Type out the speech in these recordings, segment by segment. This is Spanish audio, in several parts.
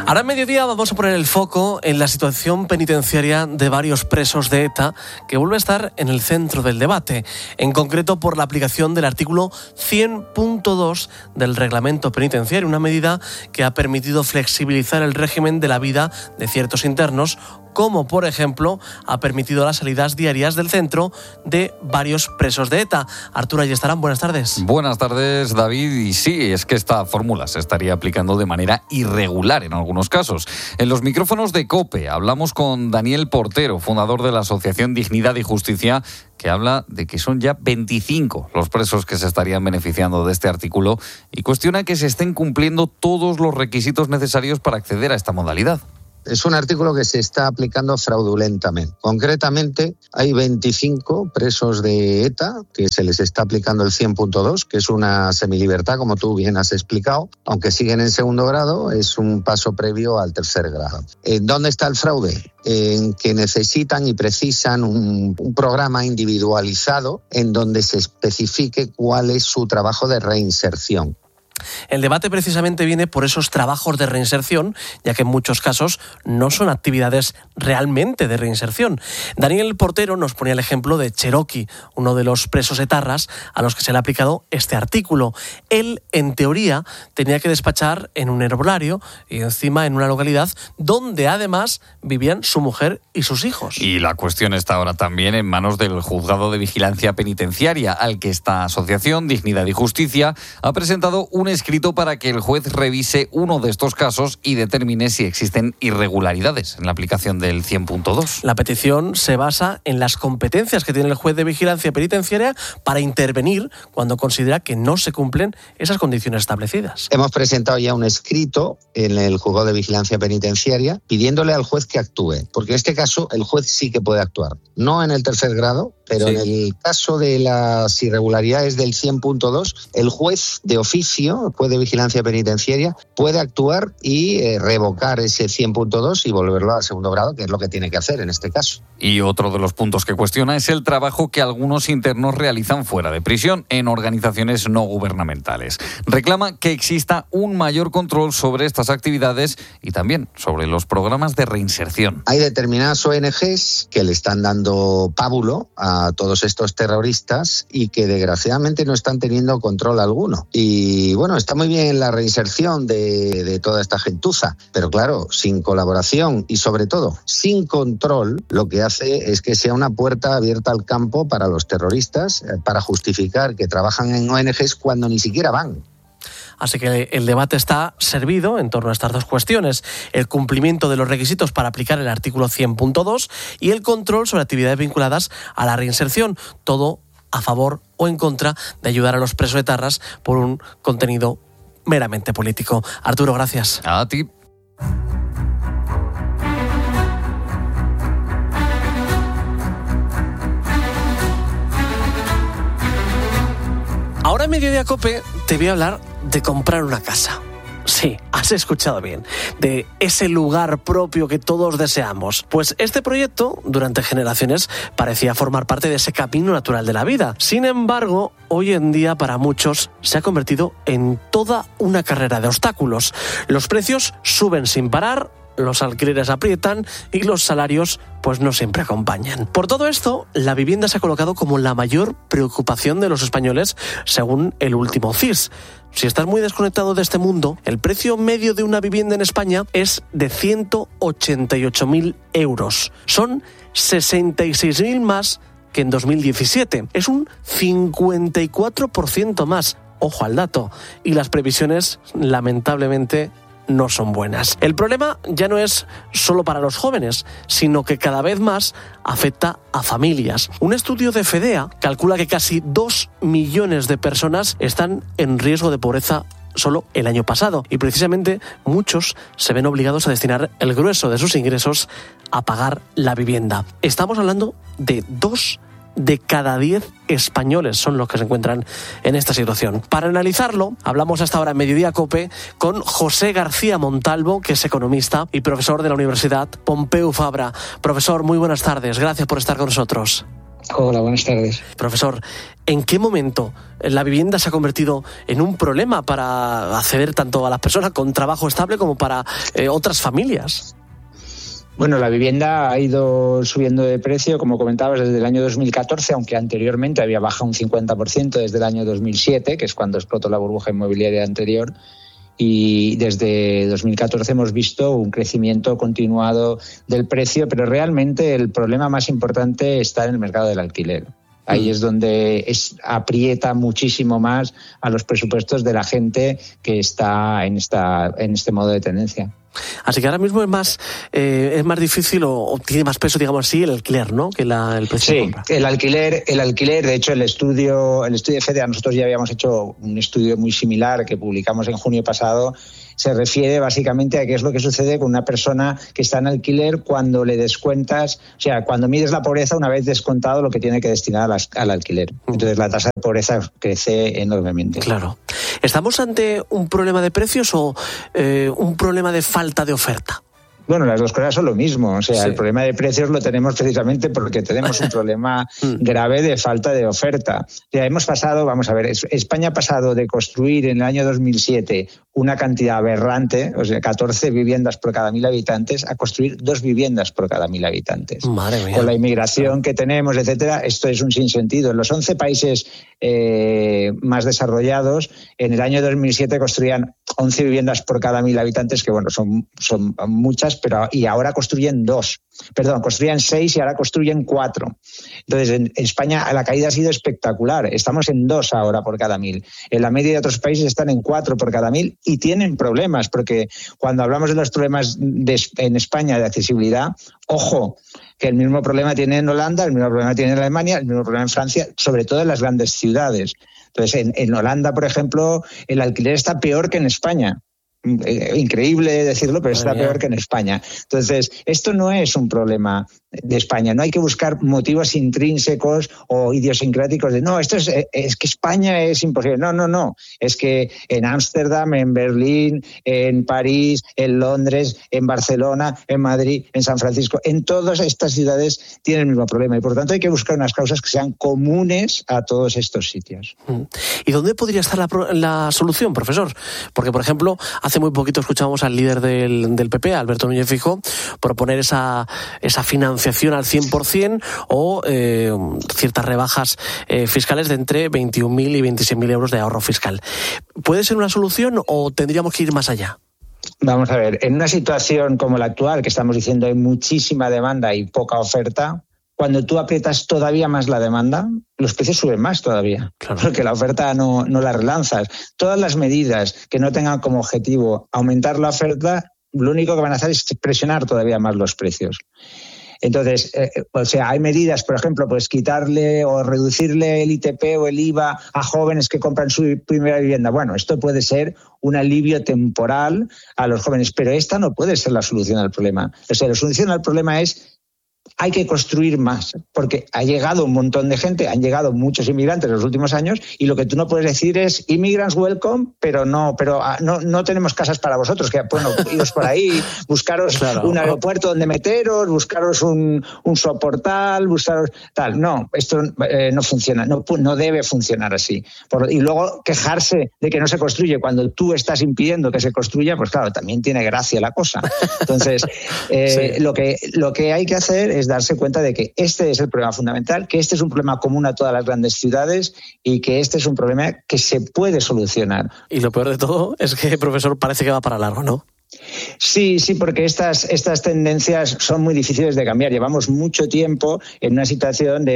Ahora en mediodía vamos a poner el foco en la situación penitenciaria de varios presos de ETA, que vuelve a estar en el centro del debate, en concreto por la aplicación del artículo 100.2 del reglamento penitenciario, una medida que ha permitido flexibilizar el régimen de la vida de ciertos internos, como por ejemplo ha permitido las salidas diarias del centro de varios presos de ETA. Arturo Ayestarán, buenas tardes. Buenas tardes, David. Y sí, es que esta fórmula se estaría aplicando de manera irregular en algunos casos. En los micrófonos de COPE hablamos con Daniel Portero, fundador de la Asociación Dignidad y Justicia, que habla de que son ya 25 los presos que se estarían beneficiando de este artículo y cuestiona que se estén cumpliendo todos los requisitos necesarios para acceder a esta modalidad. Es un artículo que se está aplicando fraudulentamente. Concretamente, hay 25 presos de ETA que se les está aplicando el 100.2, que es una semilibertad, como tú bien has explicado. Aunque siguen en segundo grado, es un paso previo al tercer grado. ¿Dónde está el fraude? En que necesitan y precisan un programa individualizado en donde se especifique cuál es su trabajo de reinserción. El debate precisamente viene por esos trabajos de reinserción, ya que en muchos casos no son actividades realmente de reinserción. Daniel Portero nos ponía el ejemplo de Cherokee, uno de los presos etarras a los que se le ha aplicado este artículo. Él, en teoría, tenía que despachar en un herbolario y encima en una localidad donde además vivían su mujer y sus hijos. Y la cuestión está ahora también en manos del Juzgado de Vigilancia Penitenciaria, al que esta asociación, Dignidad y Justicia, ha presentado un escrito para que el juez revise uno de estos casos y determine si existen irregularidades en la aplicación del 100.2. La petición se basa en las competencias que tiene el juez de vigilancia penitenciaria para intervenir cuando considera que no se cumplen esas condiciones establecidas. Hemos presentado ya un escrito en el Juzgado de Vigilancia Penitenciaria pidiéndole al juez que actúe, porque en este caso el juez sí que puede actuar. No en el tercer grado, pero sí. En el caso de las irregularidades del 100.2, el juez de oficio, el juez de vigilancia penitenciaria, puede actuar y revocar ese 100.2 y volverlo al segundo grado, que es lo que tiene que hacer en este caso. Y otro de los puntos que cuestiona es el trabajo que algunos internos realizan fuera de prisión, en organizaciones no gubernamentales. Reclama que exista un mayor control sobre estas actividades y también sobre los programas de reinserción. Hay determinadas ONGs que le están dando pábulo a todos estos terroristas y que desgraciadamente no están teniendo control alguno. Y bueno, está muy bien la reinserción de toda esta gentuza, pero claro, sin colaboración y sobre todo sin control, lo que hace es que sea una puerta abierta al campo para los terroristas, para justificar que trabajan en ONGs cuando ni siquiera van. Así que el debate está servido en torno a estas dos cuestiones: el cumplimiento de los requisitos para aplicar el artículo 100.2 y el control sobre actividades vinculadas a la reinserción, todo a favor o en contra de ayudar a los presos etarras por un contenido meramente político. Arturo, gracias. A ti. Ahora en Mediodía COPE te voy a hablar de comprar una casa. Sí, has escuchado bien, de ese lugar propio que todos deseamos. Pues este proyecto, durante generaciones, parecía formar parte de ese camino natural de la vida. Sin embargo, hoy en día para muchos se ha convertido en toda una carrera de obstáculos. Los precios suben sin parar, los alquileres aprietan y los salarios pues no siempre acompañan. Por todo esto, la vivienda se ha colocado como la mayor preocupación de los españoles según el último CIS. Si estás muy desconectado de este mundo, el precio medio de una vivienda en España es de 188.000 euros. Son 66.000 más que en 2017. Es un 54% más. Ojo al dato. Y las previsiones, lamentablemente, no son buenas. El problema ya no es solo para los jóvenes, sino que cada vez más afecta a familias. Un estudio de FEDEA calcula que casi 2 millones de personas están en riesgo de pobreza solo el año pasado, y precisamente muchos se ven obligados a destinar el grueso de sus ingresos a pagar la vivienda. Estamos hablando de 2 de cada 10 españoles son los que se encuentran en esta situación. Para analizarlo, hablamos hasta ahora en Mediodía COPE con José García Montalvo, que es economista y profesor de la Universidad Pompeu Fabra. Profesor, muy buenas tardes. Gracias por estar con nosotros. Hola, buenas tardes. Profesor, ¿En qué momento la vivienda se ha convertido en un problema para acceder tanto a las personas con trabajo estable como para otras familias? Bueno, la vivienda ha ido subiendo de precio, como comentabas, desde el año 2014, aunque anteriormente había bajado un 50% desde el año 2007, que es cuando explotó la burbuja inmobiliaria anterior. Y desde 2014 hemos visto un crecimiento continuado del precio, pero realmente el problema más importante está en el mercado del alquiler. Ahí es donde aprieta muchísimo más a los presupuestos de la gente que está en este modo de tendencia. Así que ahora mismo es más difícil o tiene más peso, digamos así, el alquiler, ¿no? Que el precio de compra. El alquiler, de hecho, el estudio de FEDEA, nosotros ya habíamos hecho un estudio muy similar que publicamos en junio pasado. Se refiere básicamente a qué es lo que sucede con una persona que está en alquiler cuando le descuentas, o sea, cuando mides la pobreza una vez descontado lo que tiene que destinar al alquiler. Entonces la tasa de pobreza crece enormemente. Claro. ¿Estamos ante un problema de precios o un problema de falta de oferta? Bueno, las dos cosas son lo mismo. O sea, sí. El problema de precios lo tenemos precisamente porque tenemos un problema grave de falta de oferta. Ya hemos pasado, vamos a ver, España ha pasado de construir en el año 2007 una cantidad aberrante, o sea, 14 viviendas por cada 1.000 habitantes, a construir 2 viviendas por cada 1.000 habitantes. Madre mía. Con la inmigración que tenemos, etcétera, esto es un sinsentido. En los 11 países más desarrollados, en el año 2007 construían 11 viviendas por cada 1.000 habitantes, que bueno, son muchas, y ahora construyen 6 y ahora construyen 4. Entonces, en España la caída ha sido espectacular. Estamos en 2 ahora por cada 1.000. En la media de otros países están en 4 por cada 1.000 y tienen problemas, porque cuando hablamos de los problemas en España de accesibilidad, ojo, que el mismo problema tiene en Holanda, el mismo problema tiene en Alemania, el mismo problema en Francia, sobre todo en las grandes ciudades. Entonces, en Holanda, por ejemplo, el alquiler está peor que en España. Increíble decirlo, pero está peor que en España. Entonces, esto no es un problema de España. No hay que buscar motivos intrínsecos o idiosincráticos de no, esto es que España es imposible. No. Es que en Ámsterdam, en Berlín, en París, en Londres, en Barcelona, en Madrid, en San Francisco, en todas estas ciudades tienen el mismo problema y por tanto hay que buscar unas causas que sean comunes a todos estos sitios. ¿Y dónde podría estar la solución, profesor? Porque, por ejemplo, hace muy poquito escuchábamos al líder del PP, Alberto Núñez Feijóo, proponer esa financiación al 100% o ciertas rebajas fiscales de entre 21.000 y 26.000 euros de ahorro fiscal. ¿Puede ser una solución o tendríamos que ir más allá? Vamos a ver, en una situación como la actual, que estamos diciendo hay muchísima demanda y poca oferta, cuando tú aprietas todavía más la demanda, los precios suben más todavía, claro. Porque la oferta no la relanzas. Todas las medidas que no tengan como objetivo aumentar la oferta, lo único que van a hacer es presionar todavía más los precios. Entonces, hay medidas, por ejemplo, pues quitarle o reducirle el ITP o el IVA a jóvenes que compran su primera vivienda. Bueno, esto puede ser un alivio temporal a los jóvenes, pero esta no puede ser la solución al problema. O sea, la solución al problema es hay que construir más, porque ha llegado un montón de gente, han llegado muchos inmigrantes en los últimos años y lo que tú no puedes decir es immigrants welcome, pero no tenemos casas para vosotros, que bueno, iros por ahí, buscaros un aeropuerto donde meteros, buscaros un soportal, buscaros tal. No, esto no funciona, no debe funcionar así. Y luego quejarse de que no se construye cuando tú estás impidiendo que se construya, pues claro, también tiene gracia la cosa. Entonces, lo que hay que hacer es darse cuenta de que este es el problema fundamental, que este es un problema común a todas las grandes ciudades y que este es un problema que se puede solucionar. Y lo peor de todo es que, profesor, parece que va para largo, ¿no? Sí, porque estas tendencias son muy difíciles de cambiar. Llevamos mucho tiempo en una situación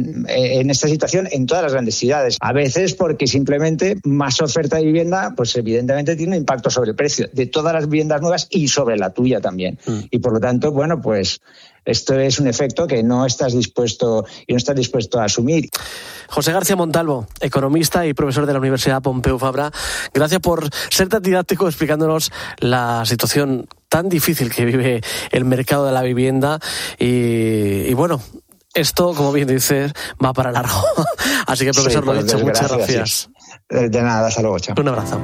en esta situación en todas las grandes ciudades. A veces porque simplemente más oferta de vivienda, pues evidentemente tiene un impacto sobre el precio de todas las viviendas nuevas y sobre la tuya también. Y por lo tanto, bueno, pues esto es un efecto que no estás dispuesto a asumir. José García Montalvo, economista y profesor de la Universidad Pompeu Fabra, gracias por ser tan didáctico explicándonos la situación tan difícil que vive el mercado de la vivienda y bueno, esto, como bien dices, va para largo. Así que, profesor, lo dicho, muchas gracias. De nada, hasta luego, chao. Un abrazo.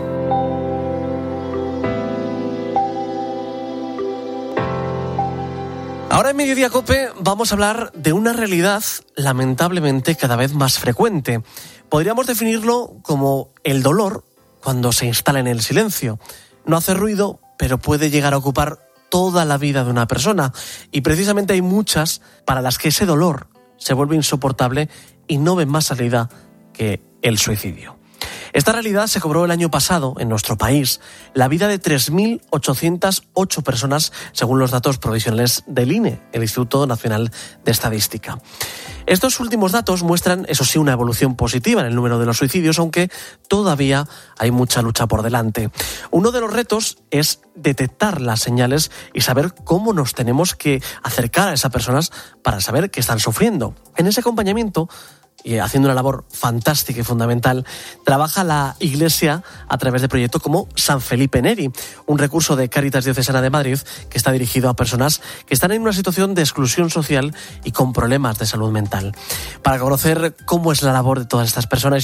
Ahora en Mediodía COPE vamos a hablar de una realidad lamentablemente cada vez más frecuente. Podríamos definirlo como el dolor cuando se instala en el silencio. No hace ruido, pero puede llegar a ocupar toda la vida de una persona. Y precisamente hay muchas para las que ese dolor se vuelve insoportable y no ven más salida que el suicidio. Esta realidad se cobró el año pasado en nuestro país la vida de 3.808 personas, según los datos provisionales del INE, el Instituto Nacional de Estadística. Estos últimos datos muestran, eso sí, una evolución positiva en el número de los suicidios, aunque todavía hay mucha lucha por delante. Uno de los retos es detectar las señales y saber cómo nos tenemos que acercar a esas personas para saber que están sufriendo. En ese acompañamiento, y haciendo una labor fantástica y fundamental, trabaja la Iglesia a través de proyectos como San Felipe Neri, un recurso de Cáritas Diocesana de Madrid que está dirigido a personas que están en una situación de exclusión social y con problemas de salud mental. Para conocer cómo es la labor de todas estas personas